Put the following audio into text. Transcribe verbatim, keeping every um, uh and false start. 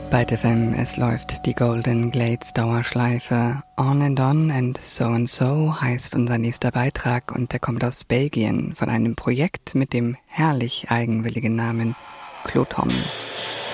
Bei F M, es läuft die Golden Glades Dauerschleife. On and On and So and So heißt unser nächster Beitrag und der kommt aus Belgien von einem Projekt mit dem herrlich eigenwilligen Namen Kloton.